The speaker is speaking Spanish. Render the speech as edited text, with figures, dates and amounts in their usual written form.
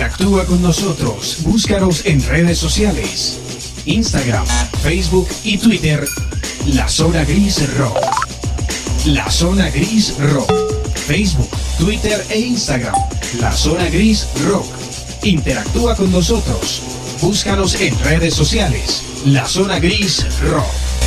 Interactúa con nosotros. Búscanos en redes sociales. Instagram, Facebook y Twitter. La Zona Gris Rock. La Zona Gris Rock. Facebook, Twitter e Instagram. La Zona Gris Rock. Interactúa con nosotros. Búscanos en redes sociales. La Zona Gris Rock.